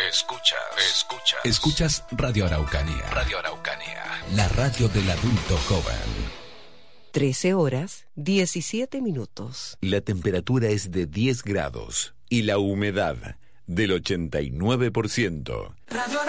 Escuchas Radio Araucanía. Radio Araucanía. La radio del adulto joven. 13 horas, 17 minutos. La temperatura es de 10 grados y la humedad del 89%.